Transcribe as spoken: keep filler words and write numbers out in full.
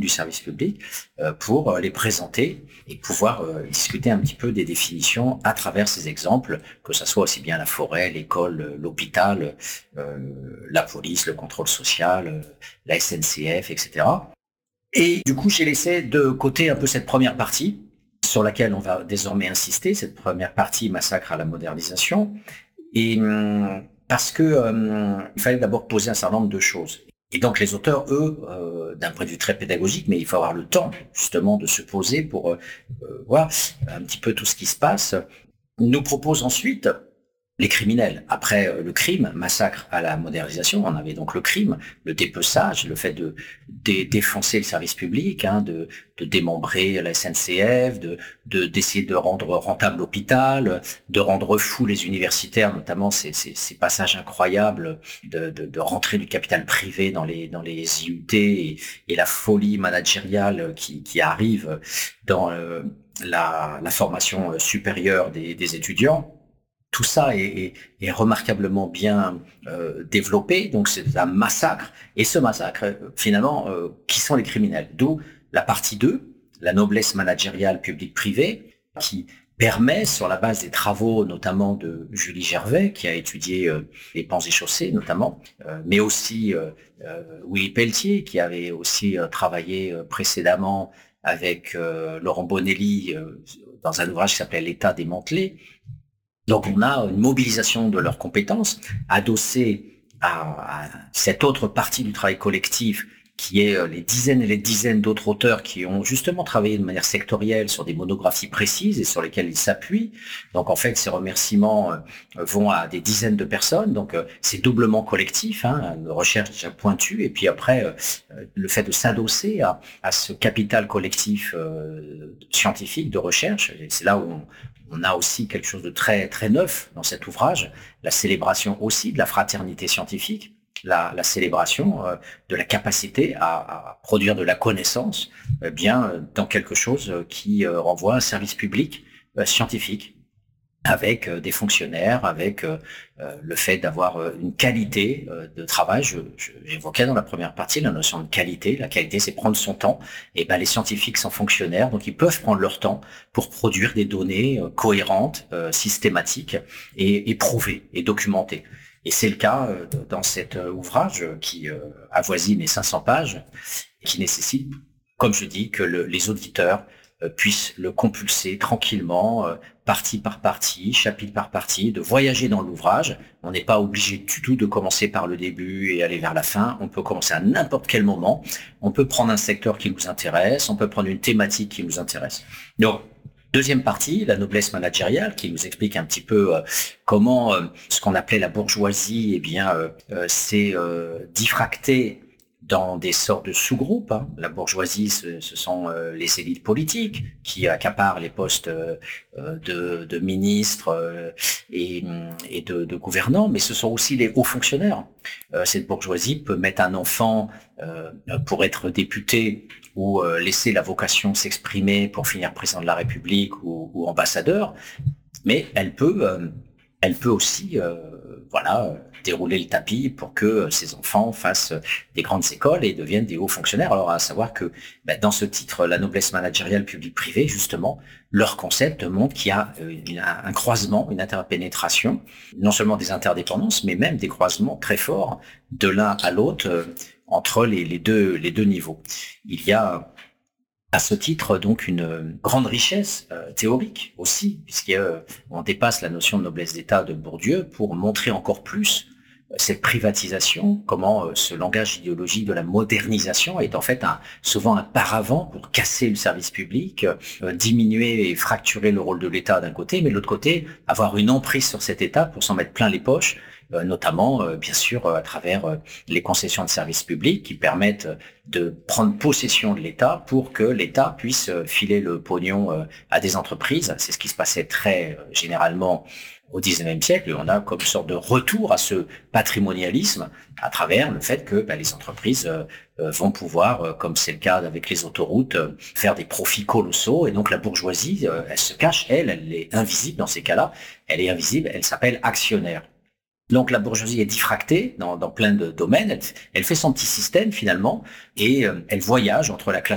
du service public euh, pour les présenter et pouvoir euh, discuter un petit peu des définitions à travers ces exemples, que ce soit aussi bien la forêt, l'école, l'hôpital, euh, la police, le contrôle social, euh, la S N C F, et cetera. Et du coup, j'ai laissé de côté un peu cette première partie sur laquelle on va désormais insister, cette première partie massacre à la modernisation, et hum, parce que hum, il fallait d'abord poser un certain nombre de choses. Et donc les auteurs, eux, euh, d'un point de vue très pédagogique, mais il faut avoir le temps justement de se poser pour euh, euh, voir un petit peu tout ce qui se passe, nous proposent ensuite les criminels. Après euh, le crime, massacre à la modernisation, on avait donc le crime, le dépeçage, le fait de, de défoncer le service public, hein, de, de démembrer la S N C F, de, de d'essayer de rendre rentable l'hôpital, de rendre fous les universitaires, notamment ces, ces, ces passages incroyables de, de, de rentrer du capital privé dans les dans les I U T et, et la folie managériale qui, qui arrive dans euh, la, la formation supérieure des, des étudiants. Tout ça est, est, est remarquablement bien euh, développé, donc c'est un massacre. Et ce massacre, finalement, euh, qui sont les criminels? D'où la partie deux, la noblesse managériale publique-privée, qui permet, sur la base des travaux notamment de Julie Gervais, qui a étudié euh, les Ponts et Chaussées notamment, euh, mais aussi euh, euh, Willy Pelletier, qui avait aussi euh, travaillé euh, précédemment avec euh, Laurent Bonelli euh, dans un ouvrage qui s'appelait L'État démantelé. Donc, on a une mobilisation de leurs compétences adossée à, à cette autre partie du travail collectif qui est les dizaines et les dizaines d'autres auteurs qui ont justement travaillé de manière sectorielle sur des monographies précises et sur lesquelles ils s'appuient. Donc, en fait, ces remerciements vont à des dizaines de personnes. Donc, c'est doublement collectif, hein, une recherche déjà pointue. Et puis après, le fait de s'adosser à, à ce capital collectif euh, scientifique de recherche, c'est là où on, on a aussi quelque chose de très très neuf dans cet ouvrage, la célébration aussi de la fraternité scientifique, la, la célébration euh, de la capacité à, à produire de la connaissance, euh, bien dans quelque chose qui euh, renvoie à un service public euh, scientifique, avec euh, des fonctionnaires, avec euh, euh, le fait d'avoir euh, une qualité euh, de travail. Je, je, j'évoquais dans la première partie la notion de qualité. La qualité, c'est prendre son temps. Et ben, les scientifiques sont fonctionnaires, donc ils peuvent prendre leur temps pour produire des données euh, cohérentes, euh, systématiques et, et prouvées et documentées. Et c'est le cas euh, dans cet euh, ouvrage qui euh, avoisine les cinq cents pages, et qui nécessite, comme je dis, que le, les auditeurs euh, puissent le compulser tranquillement, euh, partie par partie, chapitre par partie, de voyager dans l'ouvrage. On n'est pas obligé du tout de commencer par le début et aller vers la fin. On peut commencer à n'importe quel moment. On peut prendre un secteur qui nous intéresse. On peut prendre une thématique qui nous intéresse. Donc, deuxième partie, la noblesse managériale, qui nous explique un petit peu euh, comment euh, ce qu'on appelait la bourgeoisie, eh bien, euh, euh, s'est euh, diffracté dans des sortes de sous-groupes. Hein. La bourgeoisie, ce, ce sont euh, les élites politiques qui accaparent les postes euh, de, de ministres euh, et, et de, de gouvernants, mais ce sont aussi les hauts fonctionnaires. Euh, cette bourgeoisie peut mettre un enfant euh, pour être député ou euh, laisser la vocation s'exprimer pour finir président de la République ou, ou ambassadeur, mais elle peut, euh, elle peut aussi, euh, voilà, dérouler le tapis pour que ces enfants fassent des grandes écoles et deviennent des hauts fonctionnaires. Alors, à savoir que ben, dans ce titre, la noblesse managériale publique-privée, justement, leur concept montre qu'il y a une, un croisement, une interpénétration, non seulement des interdépendances, mais même des croisements très forts de l'un à l'autre euh, entre les, les, deux, les deux niveaux. Il y a à ce titre donc une grande richesse euh, théorique aussi, puisqu'on euh, dépasse la notion de noblesse d'État de Bourdieu pour montrer encore plus euh, cette privatisation, comment euh, ce langage idéologique de la modernisation est en fait un, souvent un paravent pour casser le service public, euh, diminuer et fracturer le rôle de l'État d'un côté, mais de l'autre côté avoir une emprise sur cet État pour s'en mettre plein les poches, Euh, notamment, euh, bien sûr, euh, à travers euh, les concessions de services publics qui permettent de prendre possession de l'État pour que l'État puisse euh, filer le pognon euh, à des entreprises. C'est ce qui se passait très euh, généralement au dix-neuvième siècle. Et on a comme sorte de retour à ce patrimonialisme à travers le fait que bah, les entreprises euh, vont pouvoir, euh, comme c'est le cas avec les autoroutes, euh, faire des profits colossaux. Et donc la bourgeoisie, euh, elle se cache, elle, elle est invisible dans ces cas-là. Elle est invisible, elle s'appelle actionnaire. Donc la bourgeoisie est diffractée dans, dans plein de domaines, elle, elle fait son petit système finalement et euh, elle voyage entre la classe